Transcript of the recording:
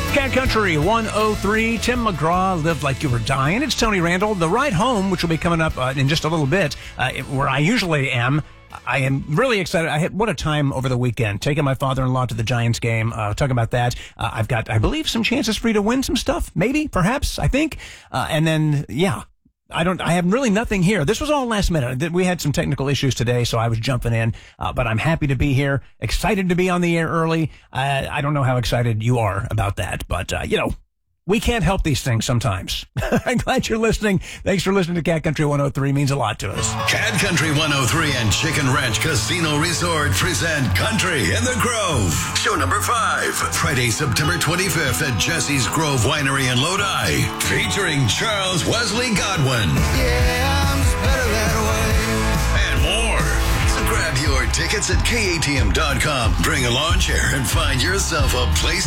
Cat Country 103, Tim McGraw, Lived Like You Were Dying. It's Tony Randall. The ride home, which will be coming up in just a little bit, where I usually am. I am really excited. What a time over the weekend, taking my father-in-law to the Giants game, talking about that. I've got, I believe, some chances for you to win some stuff, maybe, perhaps, I think. And then, yeah. I have really nothing here. This was all last minute. We had some technical issues today, so I was jumping in. But I'm happy to be here, excited to be on the air early. I don't know how excited you are about that, but, we can't help these things sometimes. I'm glad you're listening. Thanks for listening to Cat Country 103. Means a lot to us. Cat Country 103 and Chicken Ranch Casino Resort present Country in the Grove. Show number 5. Friday, September 25th at Jesse's Grove Winery in Lodi. Featuring Charles Wesley Godwin. Yeah, I'm just better that way. And more. So grab your tickets at KATM.com. Bring a lawn chair and find yourself a place